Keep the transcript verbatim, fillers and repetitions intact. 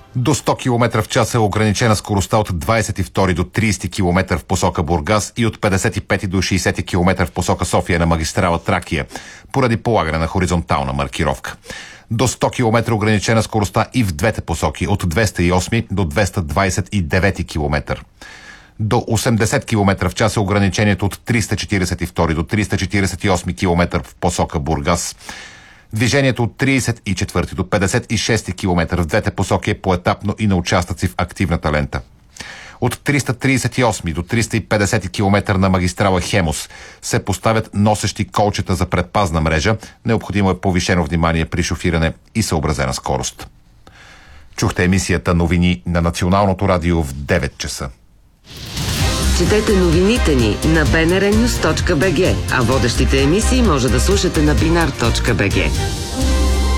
До сто километра в час е ограничена скоростта от двадесет и втори до тридесети километър в посока Бургас и от петдесет и пети до шейсети километър в посока София на магистрала Тракия, поради полагане на хоризонтална маркировка. До сто километра ограничена скоростта и в двете посоки, от двеста и осми до двеста двадесет и девети километър. До осемдесет километра в час е ограничението от триста четиридесет и втори до триста четиридесет и осми километър в посока Бургас. Движението от тридесет и четвърти до петдесет и шести километър в двете посоки е поетапно и на участъци в активната лента. От триста тридесет и осми до триста и петдесети километър на магистрала Хемус се поставят носещи колчета за предпазна мрежа. Необходимо е повишено внимание при шофиране и съобразена скорост. Чухте емисията новини на Националното радио в девет часа. Четете новините ни на би ен ар нюз точка би джи, а водещите емисии може да слушате на бинар точка би джи.